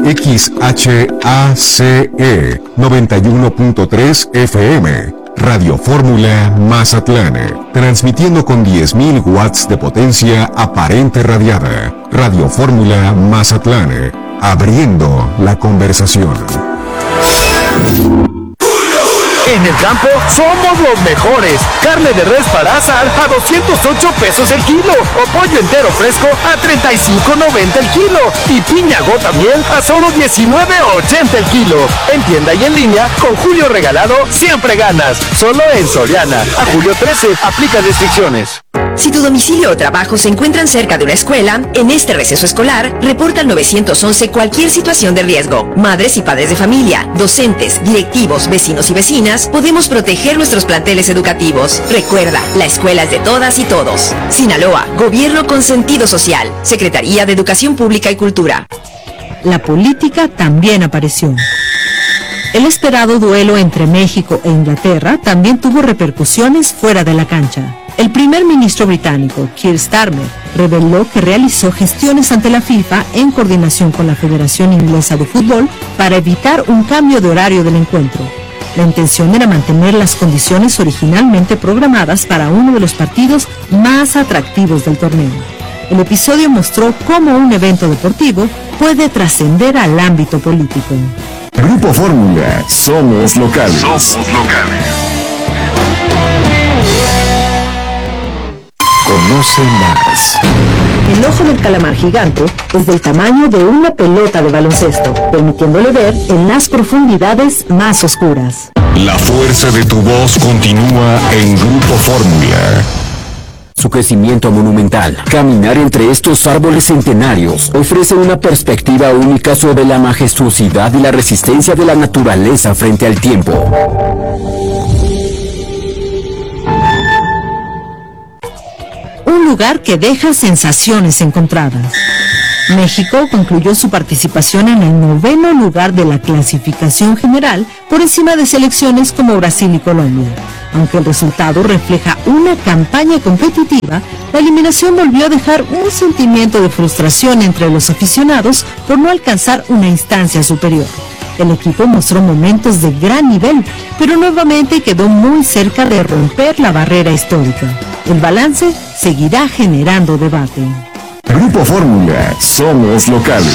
XHACE 91.3 FM, Radio Fórmula Mazatlán, transmitiendo con 10.000 watts de potencia aparente radiada. Radio Fórmula Mazatlán, abriendo la conversación. En el campo somos los mejores. Carne de res para asar a 208 pesos el kilo. O pollo entero fresco a 35.90 el kilo. Y piña gota miel a solo 19.80 el kilo. En tienda y en línea, con Julio Regalado, siempre ganas. Solo en Soriana. A julio 13, aplica restricciones. Si tu domicilio o trabajo se encuentran cerca de una escuela, en este receso escolar, reporta al 911 cualquier situación de riesgo. Madres y padres de familia, docentes, directivos, vecinos y vecinas, podemos proteger nuestros planteles educativos. Recuerda, la escuela es de todas y todos. Sinaloa, Gobierno con sentido social. Secretaría de Educación Pública y Cultura. La política también apareció. El esperado duelo entre México e Inglaterra también tuvo repercusiones fuera de la cancha. El primer ministro británico, Keir Starmer, reveló que realizó gestiones ante la FIFA en coordinación con la Federación Inglesa de Fútbol para evitar un cambio de horario del encuentro. La intención era mantener las condiciones originalmente programadas para uno de los partidos más atractivos del torneo. El episodio mostró cómo un evento deportivo puede trascender al ámbito político. Grupo Fórmula, somos locales. Conoce más. El ojo del calamar gigante es del tamaño de una pelota de baloncesto, permitiéndole ver en las profundidades más oscuras. La fuerza de tu voz continúa en Grupo Fórmula. Su crecimiento monumental, caminar entre estos árboles centenarios, ofrece una perspectiva única sobre la majestuosidad y la resistencia de la naturaleza frente al tiempo. Un lugar que deja sensaciones encontradas. México concluyó su participación en el 9º lugar de la clasificación general, por encima de selecciones como Brasil y Colombia. Aunque el resultado refleja una campaña competitiva, la eliminación volvió a dejar un sentimiento de frustración entre los aficionados por no alcanzar una instancia superior. El equipo mostró momentos de gran nivel, pero nuevamente quedó muy cerca de romper la barrera histórica. El balance seguirá generando debate. Grupo Fórmula, somos locales.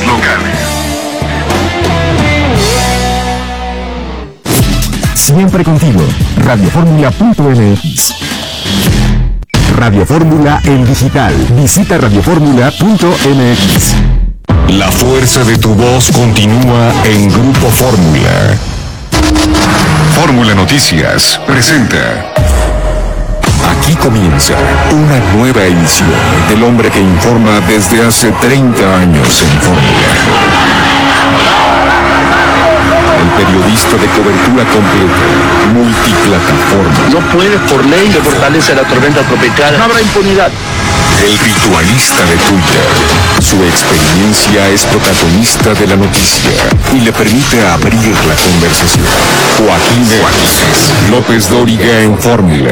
Siempre contigo, radioformula.mx. Radio Fórmula en digital. Visita radioformula.mx. La fuerza de tu voz continúa en Grupo Fórmula. Fórmula Noticias presenta. Aquí comienza una nueva edición del hombre que informa desde hace 30 años en Fórmula. El periodista de cobertura completa, multiplataforma. No puede por ley de fortaleza la tormenta tropical. No habrá impunidad. El ritualista de Twitter. Su experiencia es protagonista de la noticia y le permite abrir la conversación. Joaquín López Dóriga en Fórmula.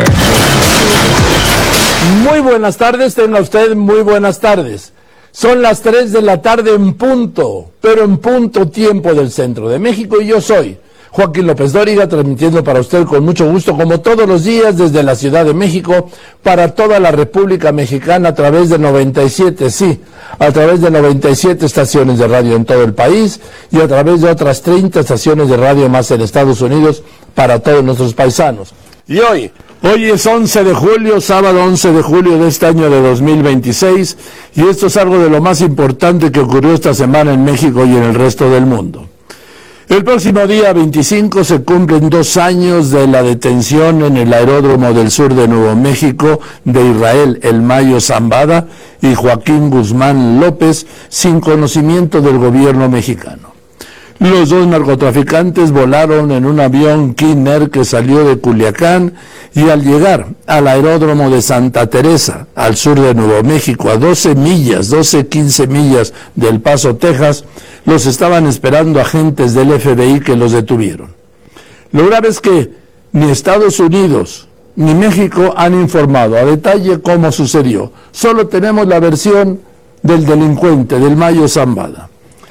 Muy buenas tardes, tenga usted muy buenas tardes. Son las 3 de la tarde en punto, pero en punto tiempo del centro de México, y yo soy Joaquín López Dóriga, transmitiendo para usted con mucho gusto, como todos los días, desde la Ciudad de México, para toda la República Mexicana, a través de 97 estaciones de radio en todo el país, y a través de otras 30 estaciones de radio más en Estados Unidos, para todos nuestros paisanos. Y hoy es 11 de julio, sábado 11 de julio de este año de 2026, y esto es algo de lo más importante que ocurrió esta semana en México y en el resto del mundo. El próximo día 25 se cumplen 2 años de la detención en el aeródromo del sur de Nuevo México de Israel El Mayo Zambada y Joaquín Guzmán López, sin conocimiento del gobierno mexicano. Los dos narcotraficantes volaron en un avión King Air que salió de Culiacán, y al llegar al aeródromo de Santa Teresa, al sur de Nuevo México, a 15 millas del Paso, Texas, los estaban esperando agentes del FBI que los detuvieron. Lo grave es que ni Estados Unidos ni México han informado a detalle cómo sucedió. Solo tenemos la versión del delincuente, del Mayo Zambada.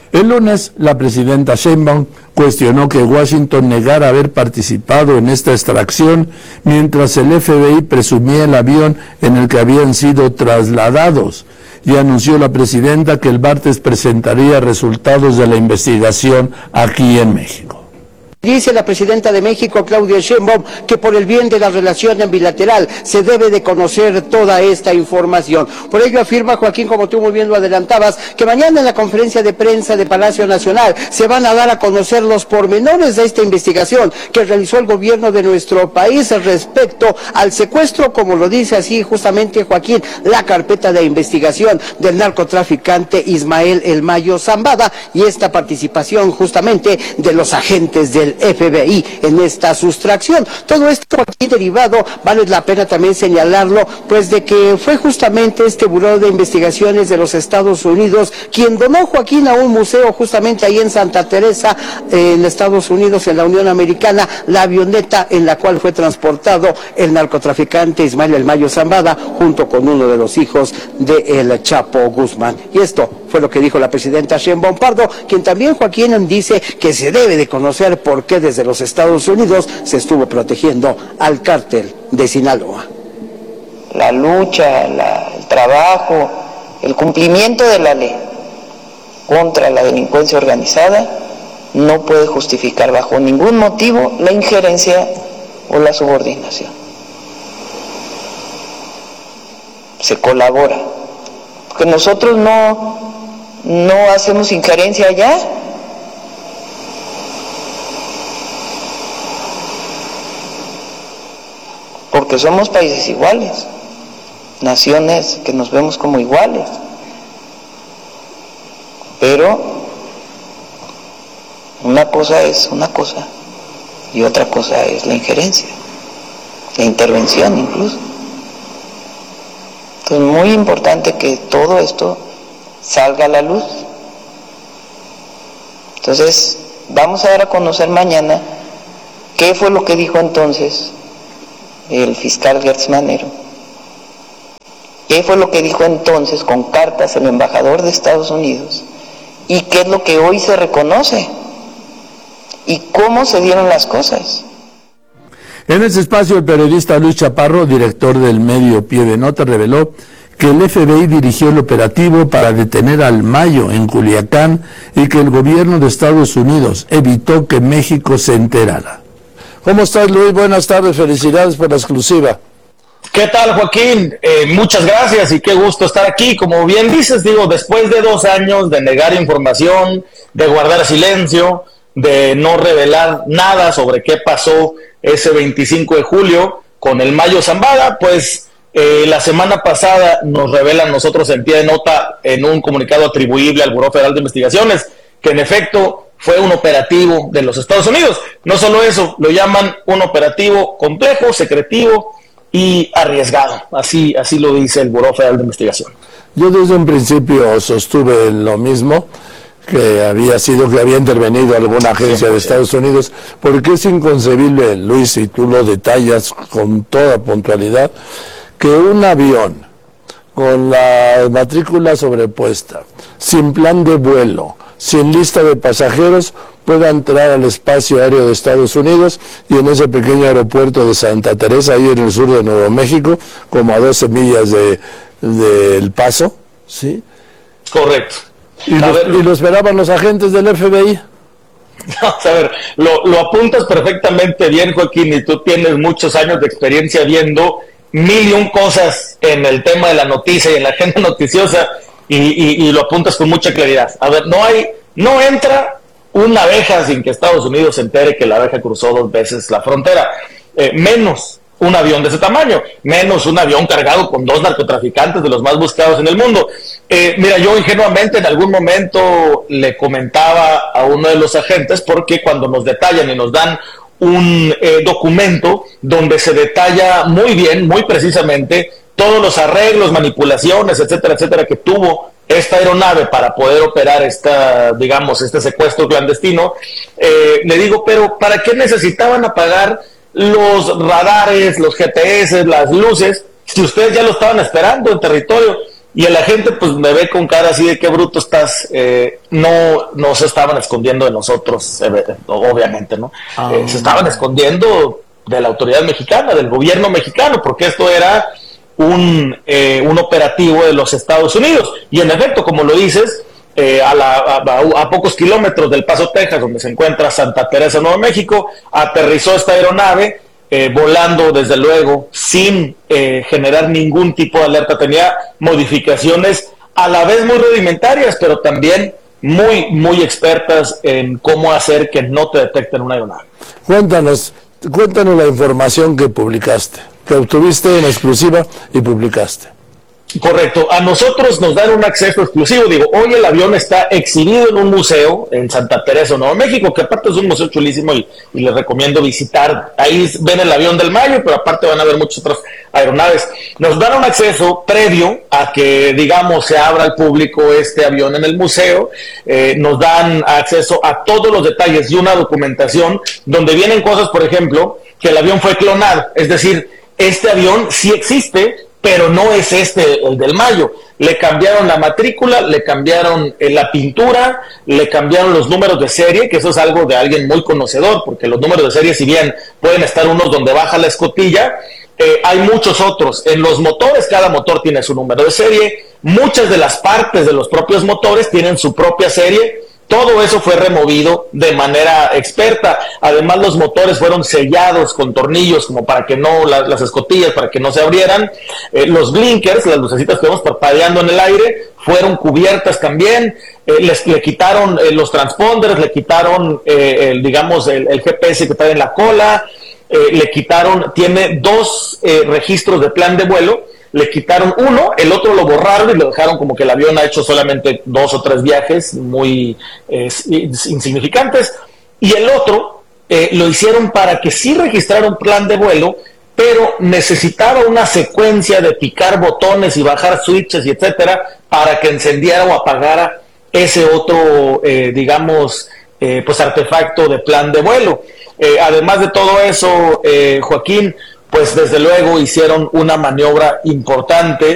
El lunes, la presidenta Sheinbaum cuestionó que Washington negara haber participado en esta extracción, mientras el FBI presumía el avión en el que habían sido trasladados, y anunció la presidenta que el martes presentaría resultados de la investigación aquí en México. Dice la presidenta de México, Claudia Sheinbaum, que por el bien de la relación bilateral se debe de conocer toda esta información. Por ello afirma Joaquín, como tú muy bien lo adelantabas, que mañana en la conferencia de prensa de Palacio Nacional se van a dar a conocer los pormenores de esta investigación que realizó el gobierno de nuestro país respecto al secuestro, como lo dice así justamente Joaquín, la carpeta de investigación del narcotraficante Ismael El Mayo Zambada y esta participación justamente de los agentes del FBI en esta sustracción. Todo esto aquí derivado, vale la pena también señalarlo, pues de que fue justamente este Buró de Investigaciones de los Estados Unidos quien donó, Joaquín, a un museo justamente ahí en Santa Teresa, en Estados Unidos, en la Unión Americana, la avioneta en la cual fue transportado el narcotraficante Ismael El Mayo Zambada junto con uno de los hijos de El Chapo Guzmán. Y esto fue lo que dijo la presidenta Sheinbaum Pardo, quien también, Joaquín, dice que se debe de conocer por qué desde los Estados Unidos se estuvo protegiendo al cártel de Sinaloa. La lucha, el trabajo, el cumplimiento de la ley contra la delincuencia organizada no puede justificar bajo ningún motivo la injerencia o la subordinación. Se colabora, porque nosotros no hacemos injerencia allá. Porque somos países iguales, naciones que nos vemos como iguales, pero una cosa es una cosa y otra cosa es la injerencia, la intervención incluso. Entonces es muy importante que todo esto salga a la luz. Entonces vamos a dar a conocer mañana qué fue lo que dijo entonces el fiscal Gertz Manero. ¿Qué fue lo que dijo entonces con cartas el embajador de Estados Unidos? ¿Y qué es lo que hoy se reconoce? ¿Y cómo se dieron las cosas? En ese espacio, el periodista Luis Chaparro, director del medio Pie de Nota, reveló que el FBI dirigió el operativo para detener al Mayo en Culiacán y que el gobierno de Estados Unidos evitó que México se enterara. ¿Cómo estás, Luis? Buenas tardes, felicidades por la exclusiva. ¿Qué tal, Joaquín? Muchas gracias y qué gusto estar aquí. Como bien dices, después de 2 años de negar información, de guardar silencio, de no revelar nada sobre qué pasó ese 25 de julio con el Mayo Zambada, pues la semana pasada nos revelan nosotros en Pie de Nota en un comunicado atribuible al Buró Federal de Investigaciones que en efecto fue un operativo de los Estados Unidos. No solo eso, lo llaman un operativo complejo, secretivo y arriesgado. Así lo dice el Buró Federal de Investigación. Yo desde un principio sostuve lo mismo, que había intervenido alguna agencia de Estados Unidos, porque es inconcebible, Luis, y tú lo detallas con toda puntualidad, que un avión con la matrícula sobrepuesta, sin plan de vuelo, sin lista de pasajeros, pueda entrar al espacio aéreo de Estados Unidos y en ese pequeño aeropuerto de Santa Teresa, ahí en el sur de Nuevo México, como a 12 millas de El Paso, ¿sí? Correcto. Y lo esperaban los agentes del FBI. A ver, lo apuntas perfectamente bien, Joaquín, y tú tienes muchos años de experiencia viendo 1001 cosas en el tema de la noticia y en la agenda noticiosa, y lo apuntas con mucha claridad. A ver, no entra una abeja sin que Estados Unidos se entere que la abeja cruzó 2 veces la frontera, menos un avión de ese tamaño, menos un avión cargado con 2 narcotraficantes de los más buscados en el mundo. Mira, yo ingenuamente en algún momento le comentaba a uno de los agentes, porque cuando nos detallan y nos dan un documento donde se detalla muy bien, muy precisamente, todos los arreglos, manipulaciones, etcétera, etcétera, que tuvo esta aeronave para poder operar este secuestro clandestino, le digo, pero ¿para qué necesitaban apagar los radares, los GPS, las luces, si ustedes ya lo estaban esperando en territorio? y la gente pues me ve con cara así de qué bruto estás. No se estaban escondiendo de nosotros, obviamente, ¿no? Se estaban escondiendo de la autoridad mexicana, del gobierno mexicano, porque esto era un operativo de los Estados Unidos. Y en efecto, como lo dices, a pocos kilómetros del Paso, Texas, donde se encuentra Santa Teresa, Nuevo México, aterrizó esta aeronave, volando desde luego sin generar ningún tipo de alerta. Tenía modificaciones a la vez muy rudimentarias, pero también muy expertas en cómo hacer que no te detecten una aeronave. Cuéntanos la información que publicaste, que obtuviste en exclusiva y publicaste. Correcto, a nosotros nos dan un acceso exclusivo. Digo, hoy el avión está exhibido en un museo en Santa Teresa, Nuevo México, que aparte es un museo chulísimo y les recomiendo visitar. Ahí ven el avión del Mayo, pero aparte van a ver muchas otras aeronaves. Nos dan un acceso previo a que, digamos, se abra al público este avión en el museo. Nos dan acceso a todos los detalles y una documentación donde vienen cosas, por ejemplo, que el avión fue clonado. Es decir, este avión sí existe, pero no es el del Mayo. Le cambiaron la matrícula, le cambiaron la pintura, le cambiaron los números de serie, que eso es algo de alguien muy conocedor, porque los números de serie, si bien pueden estar unos donde baja la escotilla, hay muchos otros. En los motores, cada motor tiene su número de serie, muchas de las partes de los propios motores tienen su propia serie. Todo eso fue removido de manera experta. Además, los motores fueron sellados con tornillos como para que no, las escotillas, para que no se abrieran. Los blinkers, las lucecitas que vamos parpadeando en el aire, fueron cubiertas también. Le quitaron los transponders, le quitaron, el GPS que trae en la cola. Le quitaron, tiene 2 registros de plan de vuelo. Le quitaron uno, el otro lo borraron y lo dejaron como que el avión ha hecho solamente 2 o 3 viajes muy insignificantes, y el otro lo hicieron para que sí registrara un plan de vuelo, pero necesitaba una secuencia de picar botones y bajar switches y etcétera para que encendiera o apagara ese otro, pues artefacto de plan de vuelo. Además de todo eso, Joaquín, pues desde luego hicieron una maniobra importante